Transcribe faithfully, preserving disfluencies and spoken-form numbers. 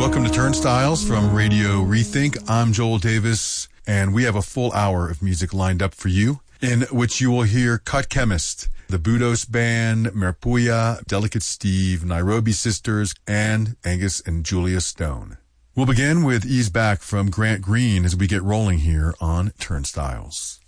Welcome to Turnstiles from Radio Rethink. I'm Joel Davis, and we have a full hour of music lined up for you, in which you will hear Cut Chemist, the Budos Band, Merpuya, Delicate Steve, Nairobi Sisters, and Angus and Julia Stone. We'll begin with Ease Back from Grant Green as we get rolling here on Turnstiles.